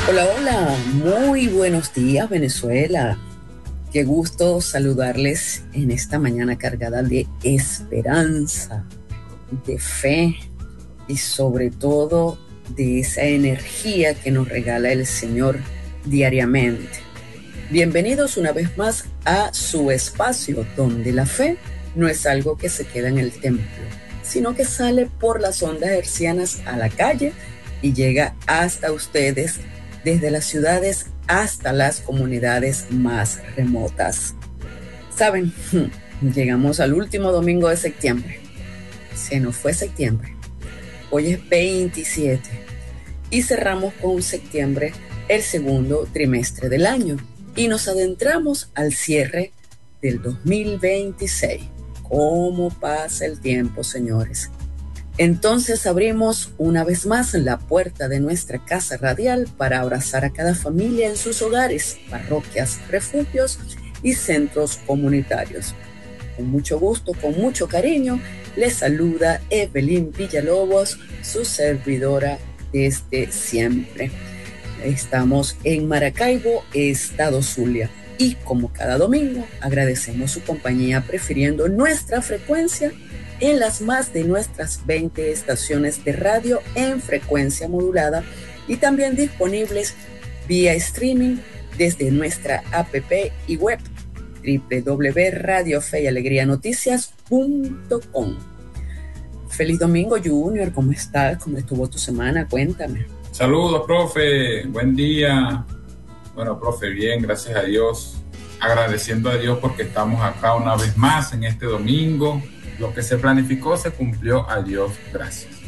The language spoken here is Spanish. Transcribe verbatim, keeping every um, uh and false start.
Hola, hola, muy buenos días Venezuela. Qué gusto saludarles en esta mañana cargada de esperanza, de fe y sobre todo de esa energía que nos regala el Señor diariamente. Bienvenidos una vez más a su espacio donde la fe no es algo que se queda en el templo, sino que sale por las ondas hercianas a la calle y llega hasta ustedes desde las ciudades hasta las comunidades más remotas. Saben, llegamos al último domingo de septiembre. Se nos fue septiembre. Hoy es veintisiete y cerramos con septiembre el segundo trimestre del año y nos adentramos al cierre del dos mil veintiséis. ¿Cómo pasa el tiempo, señores? Entonces abrimos una vez más la puerta de nuestra casa radial para abrazar a cada familia en sus hogares, parroquias, refugios y centros comunitarios. Con mucho gusto, con mucho cariño, les saluda Evelyn Villalobos, su servidora desde siempre. Estamos en Maracaibo, Estado Zulia. Y como cada domingo, agradecemos su compañía prefiriendo nuestra frecuencia en las más de nuestras veinte estaciones de radio en frecuencia modulada y también disponibles vía streaming desde nuestra app y web doble u doble u doble u punto radio fe y alegría noticias punto com. Feliz domingo, Junior. ¿Cómo estás? ¿Cómo estuvo tu semana? Cuéntame. Saludos, profe. Buen día. Bueno, profe, bien, gracias a Dios. Agradeciendo a Dios porque estamos acá una vez más en este domingo. Lo que se planificó se cumplió. A Dios gracias.